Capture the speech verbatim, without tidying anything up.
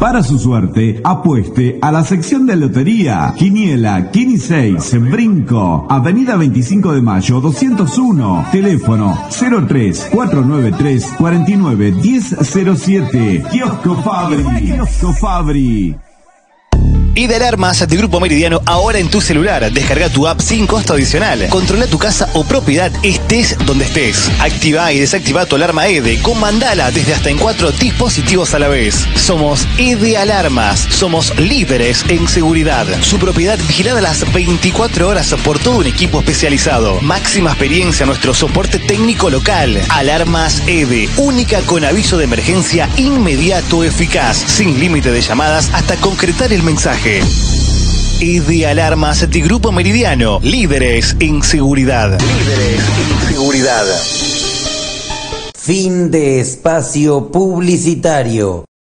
Para su suerte, apueste a la sección de lotería. Quiniela, Quini seis, Brinco, Avenida veinticinco de Mayo, doscientos uno. Teléfono cero tres, cuatro nueve tres, cuatro nueve, uno cero cero siete. Kiosco Fabri. Kiosco Fabri. Y de alarmas de Grupo Meridiano ahora en tu celular. Descarga tu app sin costo adicional. Controla tu casa o propiedad estés donde estés. Activa y desactiva tu alarma E D E. Comandala desde hasta en cuatro dispositivos a la vez. Somos E D E Alarmas. Somos líderes en seguridad. Su propiedad vigilada las veinticuatro horas por todo un equipo especializado. Máxima experiencia en nuestro soporte técnico local. Alarmas E D E. Única con aviso de emergencia inmediato eficaz. Sin límite de llamadas hasta concretar el mensaje. E D E Alarmas de Grupo Meridiano, líderes en seguridad. Líderes en seguridad. Fin de espacio publicitario.